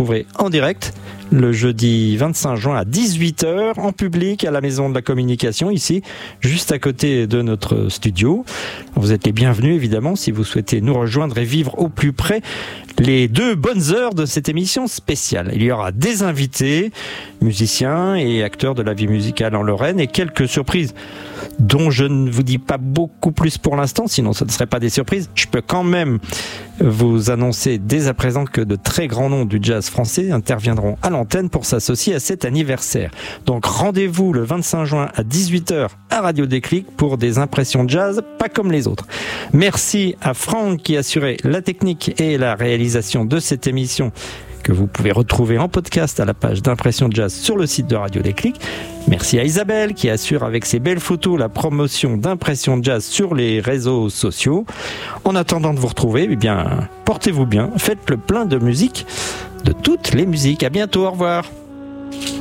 retrouverez en direct le jeudi 25 juin à 18h en public à la Maison de la Communication, ici, juste à côté de notre studio. Vous êtes les bienvenus, évidemment, si vous souhaitez nous rejoindre et vivre au plus près les 2 bonnes heures de cette émission spéciale. Il y aura des invités, musiciens et acteurs de la vie musicale en Lorraine et quelques surprises dont je ne vous dis pas beaucoup plus pour l'instant, sinon ce ne serait pas des surprises. Je peux quand même vous annoncer dès à présent que de très grands noms du jazz français interviendront à l'antenne pour s'associer à cet anniversaire. Donc rendez-vous le 25 juin à 18h à Radio Déclic pour des impressions jazz pas comme les autres. Merci à Franck qui assurait la technique et la réalisation de cette émission que vous pouvez retrouver en podcast à la page d'Impression Jazz sur le site de Radio Déclic. Merci à Isabelle qui assure avec ses belles photos la promotion d'Impression Jazz sur les réseaux sociaux. En attendant de vous retrouver, eh bien, portez-vous bien, faites le plein de musique, de toutes les musiques. À bientôt, au revoir.